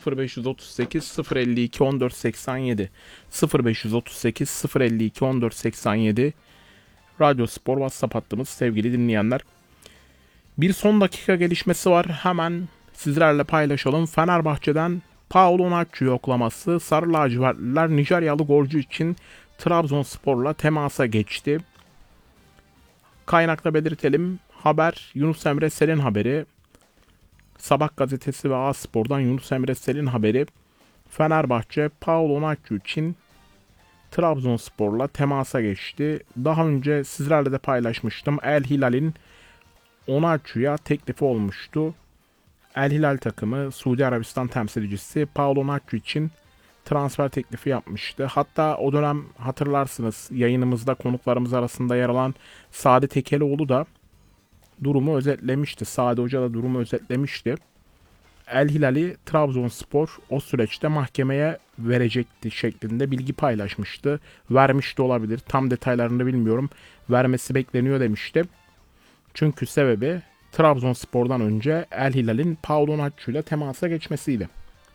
0538 052 1487 0538 052 1487 Radyo Spor WhatsApp hattımız sevgili dinleyenler. Bir son dakika gelişmesi var. Hemen sizlerle paylaşalım. Fenerbahçe'den Paolo Onaçu yoklaması. Sarı lacivertliler Nijeryalı golcü için Trabzonspor'la temasa geçti. Kaynakla belirtelim. Haber Yunus Emre Sel'in haberi. Sabah gazetesi ve A-Spor'dan Yunus Emre Sel'in haberi. Fenerbahçe Paolo Onaçu için Trabzonspor'la temasa geçti. Daha önce sizlerle de paylaşmıştım. El Hilal'in Onaçu'ya teklifi olmuştu. El Hilal takımı Suudi Arabistan temsilcisi Paolo Onaçu için transfer teklifi yapmıştı. Hatta o dönem hatırlarsınız yayınımızda konuklarımız arasında yer alan Sadi Tekelioğlu da durumu özetlemişti. Sadi Hoca da durumu özetlemişti. El Hilal'i Trabzonspor o süreçte mahkemeye verecekti şeklinde bilgi paylaşmıştı. Vermiş de olabilir. Tam detaylarını bilmiyorum. Vermesi bekleniyor demişti. Çünkü sebebi Trabzonspor'dan önce El Hilal'in Paolo Onaçu ile temasa geçmesiydi.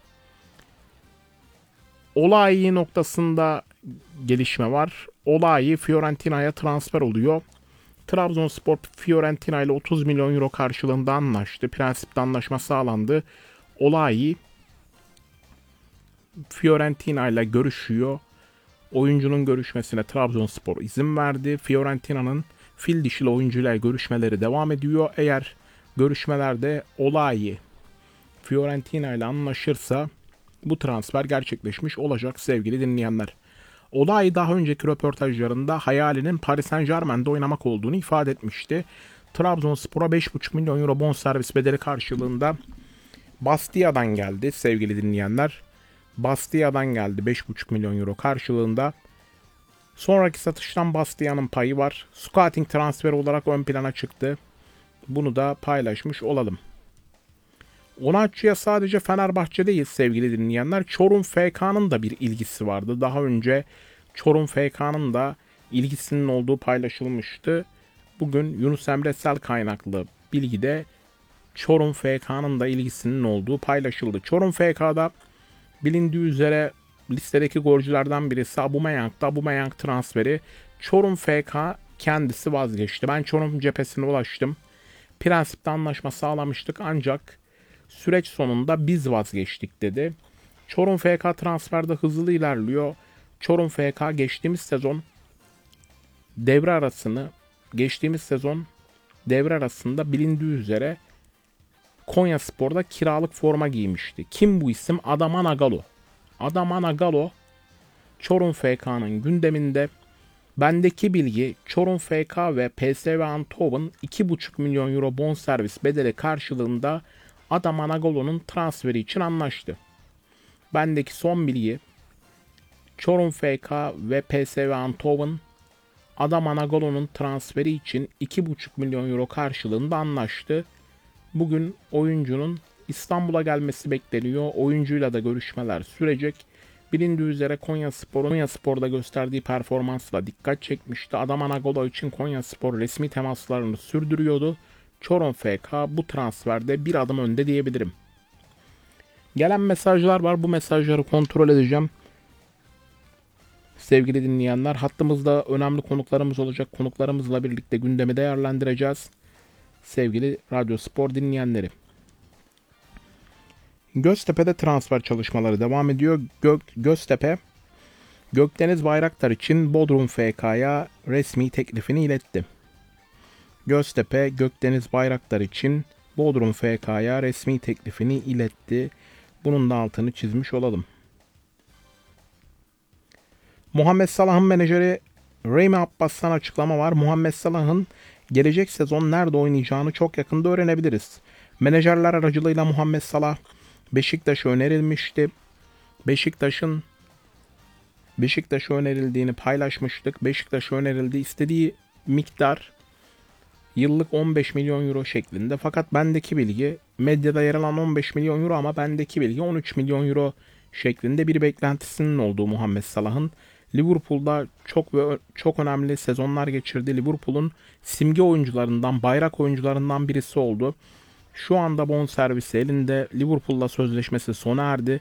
Olay noktasında gelişme var. Olay Fiorentina'ya transfer oluyor. Trabzonspor Fiorentina ile 30 milyon euro karşılığında anlaştı. Prensipte anlaşma sağlandı. Olay Fiorentina ile görüşüyor. Oyuncunun görüşmesine Trabzonspor izin verdi. Fiorentina'nın fil dişili oyuncuyla görüşmeleri devam ediyor. Eğer görüşmelerde Olay Fiorentina ile anlaşırsa bu transfer gerçekleşmiş olacak sevgili dinleyenler. Olay daha önceki röportajlarında hayalinin Paris Saint-Germain'de oynamak olduğunu ifade etmişti. Trabzonspor'a 5,5 milyon euro bonservis bedeli karşılığında Bastia'dan geldi sevgili dinleyenler. Bastia'dan geldi 5,5 milyon euro karşılığında. Sonraki satıştan Bastia'nın payı var. Scouting transferi olarak ön plana çıktı. Bunu da paylaşmış olalım. Onaçu'ya sadece Fenerbahçe değil sevgili dinleyenler. Çorum FK'nın da bir ilgisi vardı. Daha önce Çorum FK'nın da ilgisinin olduğu paylaşılmıştı. Bugün Yunus Emre Sel kaynaklı bilgide Çorum FK'nın da ilgisinin olduğu paylaşıldı. Çorum FK'da bilindiği üzere listedeki golcülerden birisi Aubameyang'da. Aubameyang transferi Çorum FK kendisi vazgeçti. Ben Çorum cephesine ulaştım. Prensipte anlaşma sağlamıştık ancak süreç sonunda biz vazgeçtik dedi. Çorum FK transferde hızlı ilerliyor. Çorum FK geçtiğimiz sezon devre arasında bilindiği üzere Konyaspor'da kiralık forma giymişti. Kim bu isim? Adaman Agalo. Adaman Agalo Çorum FK'nın gündeminde. Bendeki bilgi Çorum FK ve PSV Eindhoven 2,5 milyon euro bonservis bedeli karşılığında Adaman Agalo'nun transferi için anlaştı. Bendeki son bilgi Çorum FK ve PSV Eindhoven Adaman Agalo'nun transferi için 2,5 milyon euro karşılığında anlaştı. Bugün oyuncunun İstanbul'a gelmesi bekleniyor. Oyuncuyla da görüşmeler sürecek. Bilindiği üzere Konyaspor'da gösterdiği performansla dikkat çekmişti. Adaman Agalo için Konyaspor resmi temaslarını sürdürüyordu. Çorum FK bu transferde bir adım önde diyebilirim. Gelen mesajlar var. Bu mesajları kontrol edeceğim. Sevgili dinleyenler, hattımızda önemli konuklarımız olacak. Konuklarımızla birlikte gündemi değerlendireceğiz. Sevgili Radyo Spor dinleyenleri. Göztepe'de transfer çalışmaları devam ediyor. Göztepe, Gökdeniz Bayraktar için Bodrum FK'ya resmi teklifini iletti. Göztepe, Gökdeniz Bayraktar için Bodrum FK'ya resmi teklifini iletti. Bunun da altını çizmiş olalım. Muhammed Salah'ın menajeri Rami Abbas'tan açıklama var. Muhammed Salah'ın gelecek sezon nerede oynayacağını çok yakında öğrenebiliriz. Menajerler aracılığıyla Muhammed Salah Beşiktaş'a önerilmişti. Beşiktaş'a önerildiğini paylaşmıştık. Beşiktaş'a önerildi. İstediği miktar yıllık 15 milyon euro şeklinde. Fakat bendeki bilgi medyada yer alan 15 milyon euro ama bendeki bilgi 13 milyon euro şeklinde bir beklentisinin olduğu Muhammed Salah'ın. Liverpool'da çok önemli sezonlar geçirdi. Liverpool'un simge oyuncularından, bayrak oyuncularından birisi oldu. Şu anda bonservisi elinde. Liverpool'la sözleşmesi sona erdi.